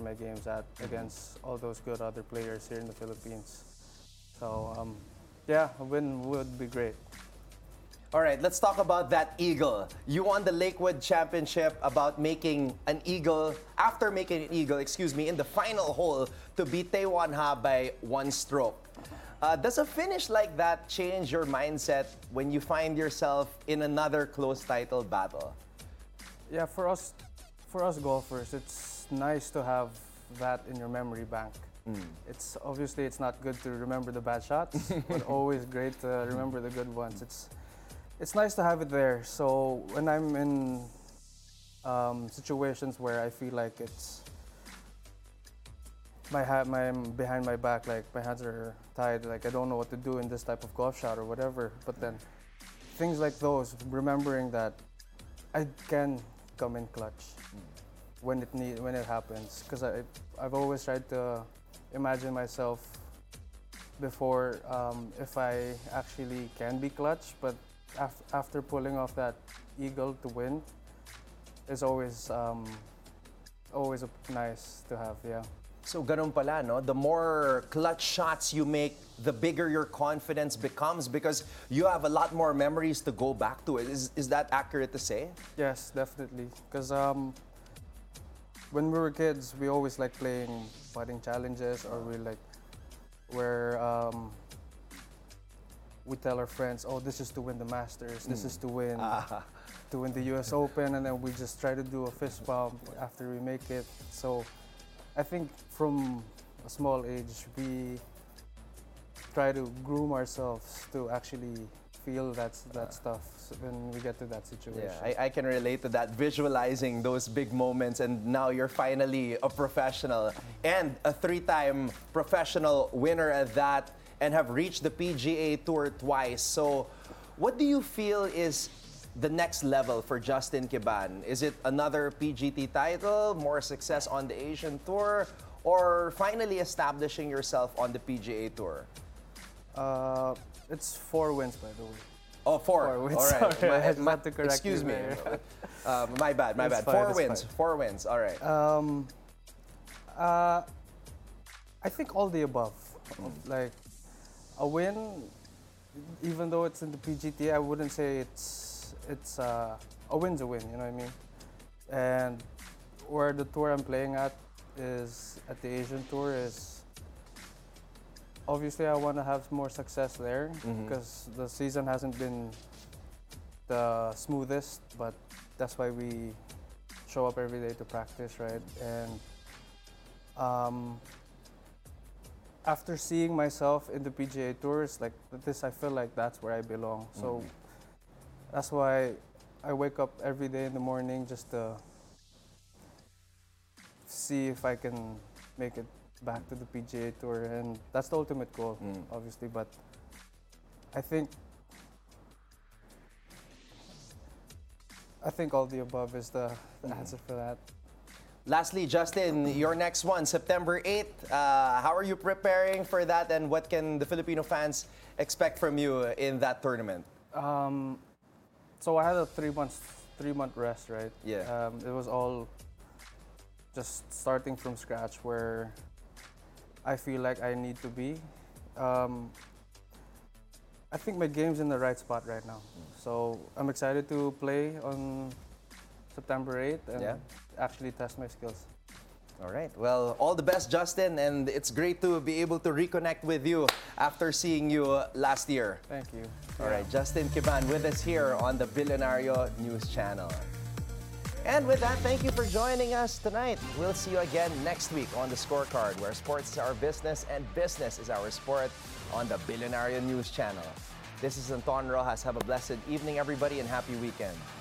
my games at against all those good other players here in the Philippines. So yeah, a win would be great. All right, let's talk about that eagle. You won the Lakewood Championship about making an eagle, after making an eagle, in the final hole to beat Taiwan Ha by 1 stroke. Does a finish like that change your mindset when you find yourself in another close title battle? Yeah, for us golfers, it's nice to have that in your memory bank. It's obviously it's not good to remember the bad shots, but always great to remember the good ones. It's nice to have it there. So when I'm in situations where I feel like it's I'm behind my back, like my hands are tied, like I don't know what to do in this type of golf shot or whatever. But then things like those, remembering that I can come in clutch when it happens, because I've always tried to imagine myself before if I actually can be clutch, but after pulling off that eagle to win is always nice to have, yeah. So ganun pala, no? The more clutch shots you make, the bigger your confidence becomes because you have a lot more memories to go back to. Is that accurate to say? Yes, definitely. Because when we were kids, we always like playing putting challenges, or we tell our friends, oh, this is to win the Masters, this is to win the US Open, and then we just try to do a fist bump after we make it. So I think from a small age, we try to groom ourselves to actually feel that stuff when we get to that situation. Yeah, I can relate to that, visualizing those big moments, and now you're finally a professional and a 3-time professional winner at that, and have reached the PGA Tour twice. So what do you feel is the next level for Justin Kiban? Is it another PGT title, more success on the Asian Tour, or finally establishing yourself on the PGA Tour? It's 4 wins, by the way. Oh, 4. 4 wins. All right. Sorry, I had to correct excuse you me. there. My bad. It's fine, 4 it's wins. fine. 4 wins. All right. I think all the above. Like a win, even though it's in the PGT, I wouldn't say it's a win's a win. You know what I mean? And where the tour I'm playing at is at the Asian Tour is obviously I want to have more success there because the season hasn't been the smoothest, but that's why we show up every day to practice, right? And after seeing myself in the PGA Tours like this, I feel like that's where I belong. So that's why I wake up every day in the morning just to see if I can make it back to the PGA Tour, and that's the ultimate goal, obviously. But I think all the above is the answer for that. Lastly, Justin, your next one, September 8th. How are you preparing for that, and what can the Filipino fans expect from you in that tournament? So I had a 3-month rest, right? Yeah. It was all just starting from scratch, where I feel like I need to be. I think my game's in the right spot right now. So I'm excited to play on September 8th and actually test my skills. All right. Well, all the best, Justin, and it's great to be able to reconnect with you after seeing you last year. Thank you. All right, Justin Kiban with us here on the Billionario News Channel. And with that, thank you for joining us tonight. We'll see you again next week on The Scorecard, where sports is our business and business is our sport, on the Billionario News Channel. This is Anton Rojas. Have a blessed evening, everybody, and happy weekend.